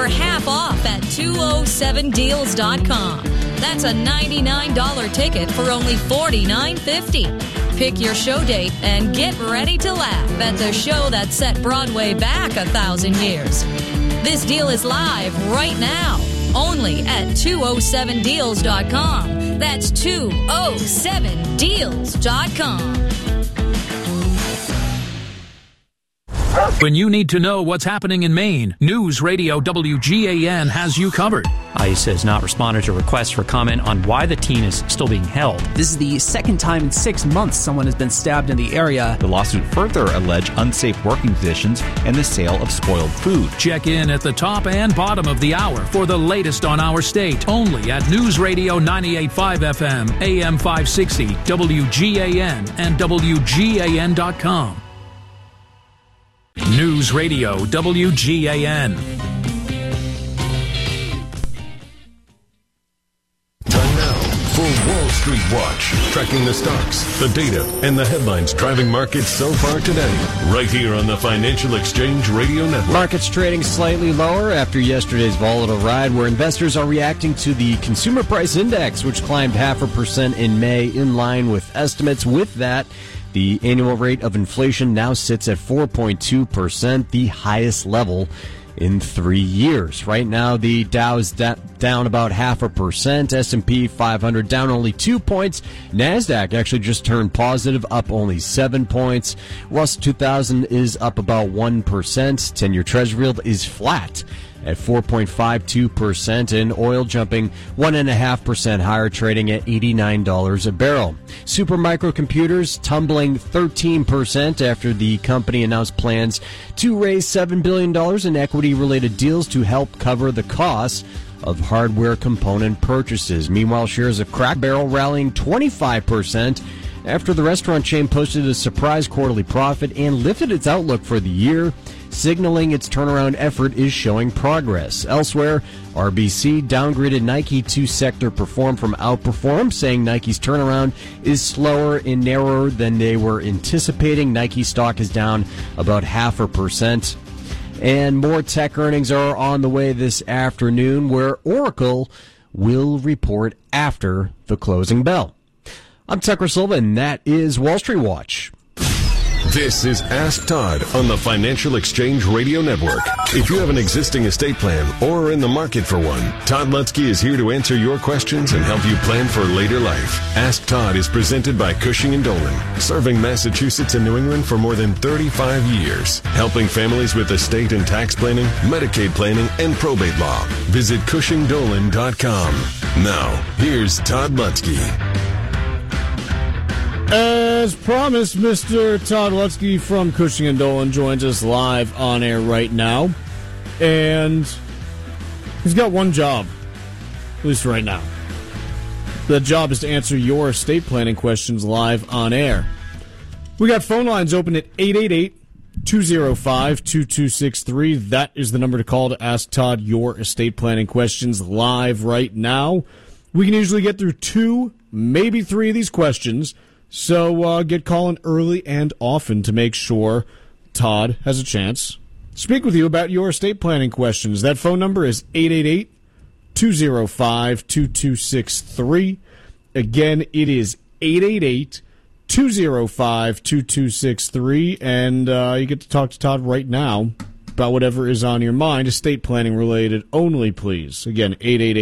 for half off at 207deals.com. That's a $99 ticket for only $49.50. Pick your show date and get ready to laugh at the show that set Broadway back 1,000 years. This deal is live right now, only at 207deals.com. That's 207deals.com. When you need to know what's happening in Maine, News Radio WGAN has you covered. ICE has not responded to requests for comment on why the teen is still being held. This is the second time in 6 months someone has been stabbed in the area. The lawsuit further alleged unsafe working conditions and the sale of spoiled food. Check in at the top and bottom of the hour for the latest on our state, only at News Radio 98.5 FM, AM 560, WGAN, and WGAN.com. News Radio WGAN. Time now for Wall Street Watch, tracking the stocks, the data, and the headlines driving markets so far today, right here on the Financial Exchange Radio Network. Markets trading slightly lower after yesterday's volatile ride, where investors are reacting to the Consumer Price Index, which climbed 0.5% in May, in line with estimates. With that, the annual rate of inflation now sits at 4.2%, the highest level in 3 years. Right now, the Dow's down about 0.5%, S&P 500 down only 2 points, NASDAQ actually just turned positive, up only 7 points, Russell 2000 is up about 1%, 10-year Treasury yield is flat at 4.52%, and oil jumping 1.5% higher, trading at $89 a barrel. Supermicro tumbling 13% after the company announced plans to raise $7 billion in equity-related deals to help cover the costs of hardware component purchases. Meanwhile, shares of Cracker Barrel rallying 25% after the restaurant chain posted a surprise quarterly profit and lifted its outlook for the year, signaling its turnaround effort is showing progress. Elsewhere, RBC downgraded Nike to sector perform from outperform, saying Nike's turnaround is slower and narrower than they were anticipating. Nike stock is down about 0.5%. And more tech earnings are on the way this afternoon, where Oracle will report after the closing bell. I'm Tucker Silva, and that is Wall Street Watch. This is Ask Todd on the Financial Exchange Radio Network. If you have an existing estate plan or are in the market for one, Todd Lutzke is here to answer your questions and help you plan for later life. Ask Todd is presented by Cushing & Dolan, serving Massachusetts and New England for more than 35 years, helping families with estate and tax planning, Medicaid planning, and probate law. Visit CushingDolan.com. Now, here's Todd Lutzke. As promised, Mr. Todd Lutzke from Cushing & Dolan joins us live on air right now. And he's got one job, at least right now. The job is to answer your estate planning questions live on air. We got phone lines open at 888-205-2263. That is the number to call to ask Todd your estate planning questions live right now. We can usually get through 2, maybe 3 of these questions. So get calling early and often to make sure Todd has a chance to speak with you about your estate planning questions. That phone number is 888-205-2263. Again, it is 888-205-2263. And you get to talk to Todd right now about whatever is on your mind, estate planning related only, please. Again,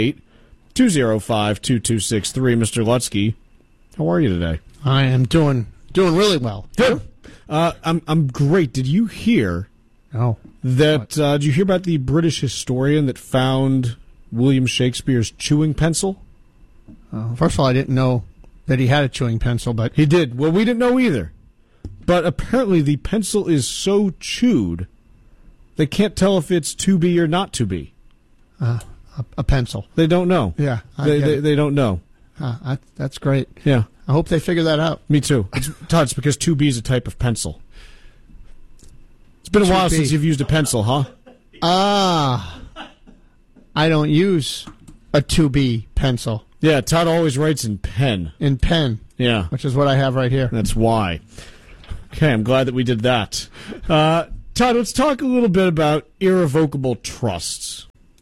888-205-2263. Mr. Lutzke, how are you today? I am doing really well. Good. I'm great. Did you hear that? Did you hear about the British historian that found William Shakespeare's chewing pencil? First of all, I didn't know that he had a chewing pencil, but he did. Well, we didn't know either. But apparently, the pencil is so chewed they can't tell if it's to be or not to be. A pencil. They don't know. Yeah, they don't know. That's great. Yeah. I hope they figure that out. Me too. Todd, it's because 2B is a type of pencil. It's been a while since you've used a pencil, huh? I don't use a 2B pencil. Yeah, Todd always writes in pen. In pen. Yeah. Which is what I have right here. That's why. Okay, I'm glad that we did that. Todd, let's talk a little bit about irrevocable trusts.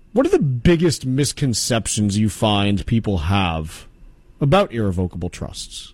What are the biggest misconceptions you find people have about irrevocable trusts?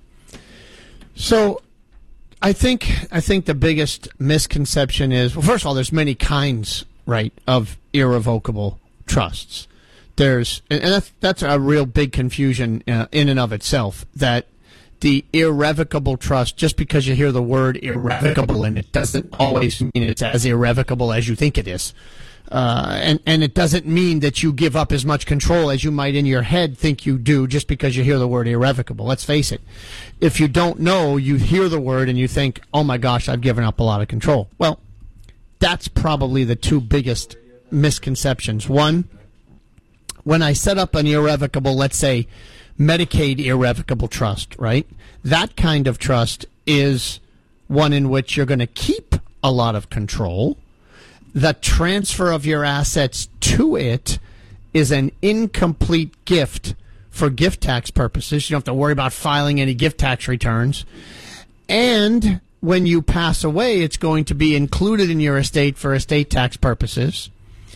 So I think the biggest misconception is, well, first of all, there's many kinds, right, of irrevocable trusts. And that's a real big confusion in and of itself, that the irrevocable trust, just because you hear the word irrevocable in it, doesn't always mean it's as irrevocable as you think it is. And it doesn't mean that you give up as much control as you might in your head think you do just because you hear the word irrevocable. Let's face it. If you don't know, you hear the word and you think, oh my gosh, I've given up a lot of control. Well, that's probably the two biggest misconceptions. One, when I set up an irrevocable, let's say, Medicaid irrevocable trust, right? That kind of trust is one in which you're going to keep a lot of control. The transfer of your assets to it is an incomplete gift for gift tax purposes. You don't have to worry about filing any gift tax returns. And when you pass away, it's going to be included in your estate for estate tax purposes.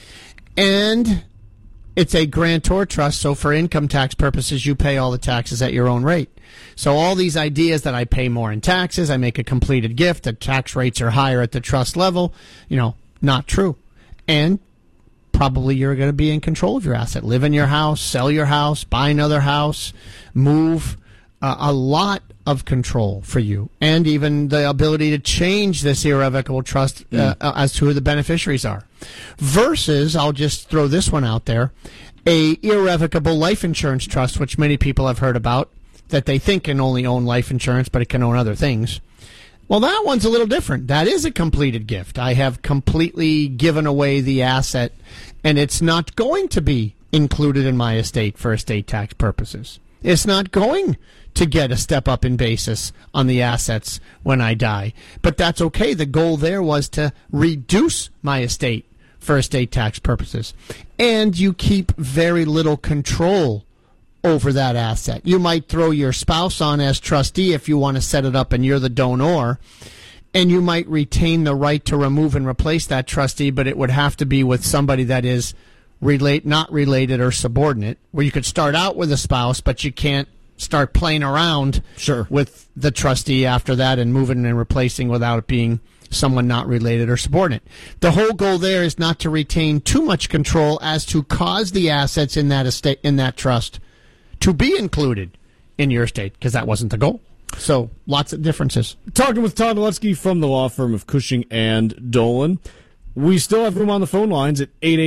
And it's a grantor trust, so for income tax purposes, you pay all the taxes at your own rate. So all these ideas that I pay more in taxes, I make a completed gift, the tax rates are higher at the trust level, not true. And probably you're going to be in control of your asset. Live in your house, sell your house, buy another house, move. A lot of control for you. And even the ability to change this irrevocable trust as to who the beneficiaries are. Versus, I'll just throw this one out there, a irrevocable life insurance trust, which many people have heard about, that they think can only own life insurance, but it can own other things. Well, that one's a little different. That is a completed gift. I have completely given away the asset, and it's not going to be included in my estate for estate tax purposes. It's not going to get a step up in basis on the assets when I die. But that's okay. The goal there was to reduce my estate for estate tax purposes. And you keep very little control over that asset. You might throw your spouse on as trustee if you want to set it up and you're the donor, and you might retain the right to remove and replace that trustee, but it would have to be with somebody that is not related or subordinate, where you could start out with a spouse, but you can't start playing around with the trustee after that and moving and replacing without it being someone not related or subordinate. The whole goal there is not to retain too much control as to cause the assets in that estate, in that trust, to be included in your estate, because that wasn't the goal. So lots of differences. Talking with Todd Lutzke from the law firm of Cushing and Dolan. We still have room on the phone lines at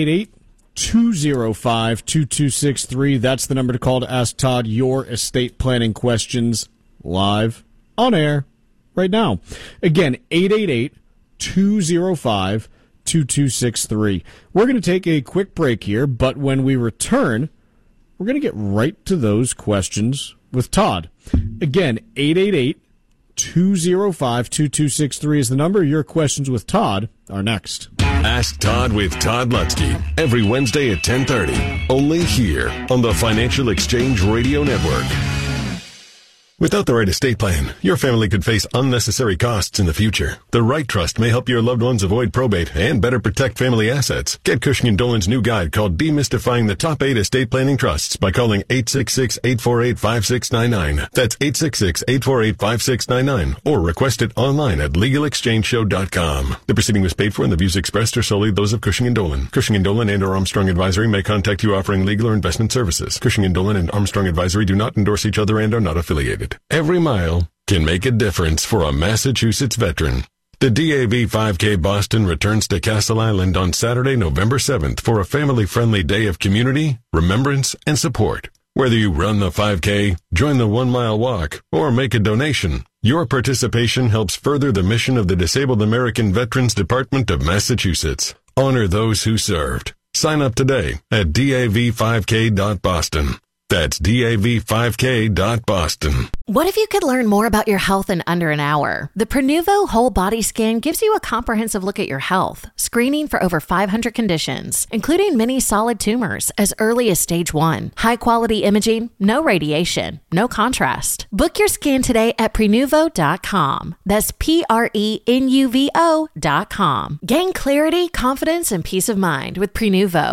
888-205-2263. That's the number to call to ask Todd your estate planning questions live on air right now. Again, 888-205-2263. We're going to take a quick break here, but when we return, we're going to get right to those questions with Todd. Again, 888-205-2263 is the number. Your questions with Todd are next. Ask Todd with Todd Lutzke every Wednesday at 10:30, only here on the Financial Exchange Radio Network. Without the right estate plan, your family could face unnecessary costs in the future. The right trust may help your loved ones avoid probate and better protect family assets. Get Cushing & Dolan's new guide called Demystifying the Top 8 Estate Planning Trusts by calling 866-848-5699. That's 866-848-5699. Or request it online at LegalExchangeShow.com. The proceeding was paid for and the views expressed are solely those of Cushing & Dolan. Cushing & Dolan and or Armstrong Advisory may contact you offering legal or investment services. Cushing & Dolan and Armstrong Advisory do not endorse each other and are not affiliated. Every mile can make a difference for a Massachusetts veteran. The DAV 5K Boston returns to Castle Island on Saturday, November 7th for a family-friendly day of community, remembrance, and support. Whether you run the 5K, join the 1 mile walk, or make a donation, your participation helps further the mission of the Disabled American Veterans Department of Massachusetts. Honor those who served. Sign up today at dav5k.boston. That's dav5k.boston. What if you could learn more about your health in under an hour? The Prenuvo Whole Body Scan gives you a comprehensive look at your health, screening for over 500 conditions, including many solid tumors as early as stage 1. High-quality imaging, no radiation, no contrast. Book your scan today at Prenuvo.com. That's Prenuvo.com. Gain clarity, confidence, and peace of mind with Prenuvo.